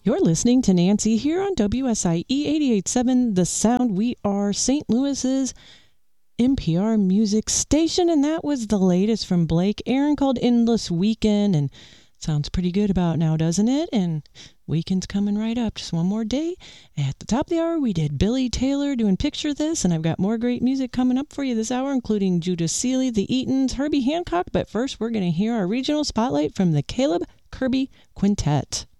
You're listening to Nancy here on WSIE 88.7 The Sound. We are St. Louis's NPR music station, and that was the latest from Blake Aaron called Endless Weekend, and sounds pretty good about now, doesn't it? And weekend's coming right up, just one more day. At the top of the hour, we did Billy Taylor doing Picture This, and I've got more great music coming up for you this hour, including Judas Seeley, The Eatons, Herbie Hancock, but first we're going to hear our regional spotlight from the Caleb Kirby Quintet.